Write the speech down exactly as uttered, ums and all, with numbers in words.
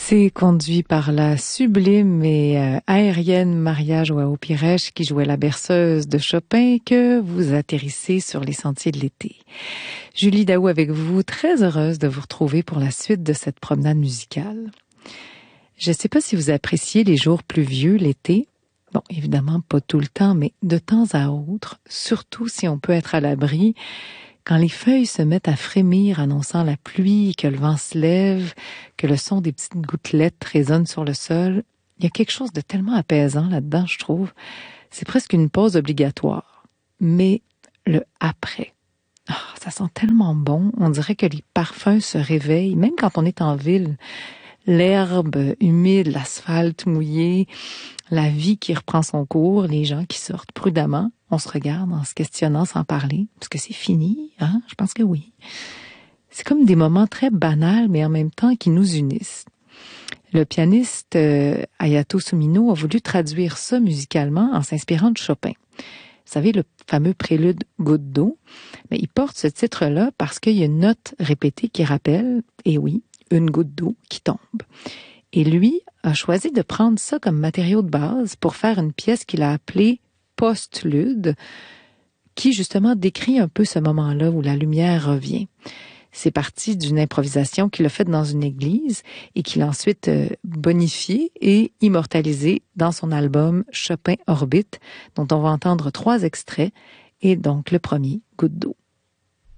C'est conduit par la sublime et euh, aérienne Maria Joao Pires qui jouait la berceuse de Chopin que vous atterrissez sur les sentiers de l'été. Julie Daou avec vous, très heureuse de vous retrouver pour la suite de cette promenade musicale. Je ne sais pas si vous appréciez les jours pluvieux l'été. Bon, évidemment pas tout le temps, mais de temps à autre, surtout si on peut être à l'abri. Quand les feuilles se mettent à frémir annonçant la pluie, que le vent se lève, que le son des petites gouttelettes résonne sur le sol, il y a quelque chose de tellement apaisant là-dedans, je trouve. C'est presque une pause obligatoire. Mais le après, oh, ça sent tellement bon. On dirait que les parfums se réveillent, même quand on est en ville. L'herbe humide, l'asphalte mouillé, la vie qui reprend son cours, les gens qui sortent prudemment. On se regarde en se questionnant sans parler. Est-ce que c'est fini? Hein? Je pense que oui. C'est comme des moments très banals, mais en même temps qui nous unissent. Le pianiste euh, Hayato Sumino a voulu traduire ça musicalement en s'inspirant de Chopin. Vous savez, le fameux prélude Goutte d'eau, mais il porte ce titre-là parce qu'il y a une note répétée qui rappelle, et oui, une goutte d'eau qui tombe. Et lui a choisi de prendre ça comme matériau de base pour faire une pièce qu'il a appelée Postlude, qui justement décrit un peu ce moment-là où la lumière revient. C'est parti d'une improvisation qu'il a faite dans une église et qu'il a ensuite euh, bonifiée et immortalisée dans son album Chopin Orbite, dont on va entendre trois extraits, et donc le premier, Goutte d'eau.